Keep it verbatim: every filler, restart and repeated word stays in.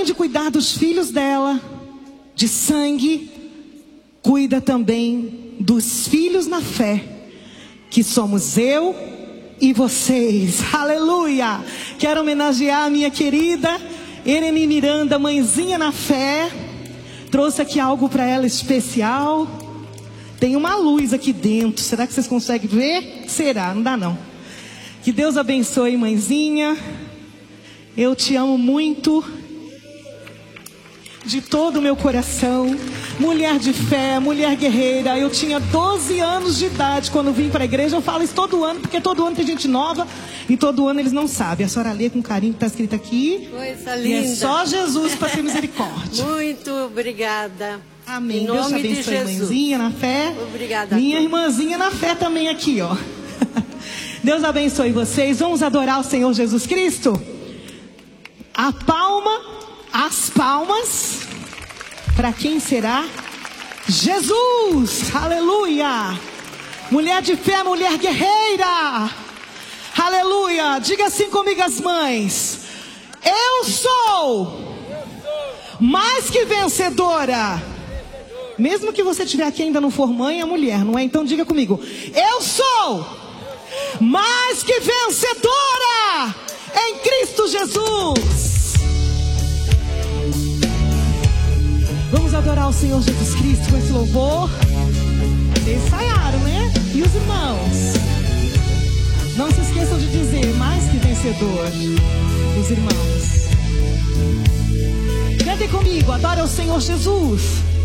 de cuidar dos filhos dela, de sangue, cuida também dos filhos na fé, que somos eu e vocês. Aleluia! Quero homenagear a minha querida Irene Miranda, mãezinha na fé. Trouxe aqui algo para ela especial. Tem uma luz aqui dentro. Será que vocês conseguem ver? Será? Não dá não. Que Deus abençoe, mãezinha. Eu te amo muito, de todo o meu coração. Mulher de fé, mulher guerreira. Eu tinha doze anos de idade quando vim para a igreja. Eu falo isso todo ano, porque todo ano tem gente nova e todo ano eles não sabem. A senhora lê com carinho que está escrito aqui. Coisa linda. E é só Jesus para ter misericórdia. Muito obrigada. Amém. Em Deus te nome de abençoe, Jesus. mãezinha na fé. Obrigada. Minha irmãzinha na fé também aqui, ó. Deus abençoe vocês. Vamos adorar o Senhor Jesus Cristo? A palma, as palmas. Para quem será? Jesus! Aleluia! Mulher de fé, mulher guerreira! Aleluia! Diga assim comigo as mães: eu sou mais que vencedora. Mesmo que você estiver aqui ainda não for mãe, é mulher, não é? Então diga comigo: eu sou mais que vencedora em Cristo Jesus. Vamos adorar o Senhor Jesus Cristo com esse louvor. Vocês ensaiaram, né? E os irmãos? Não se esqueçam de dizer: mais que vencedor. Os irmãos, cantem comigo, adora o Senhor Jesus.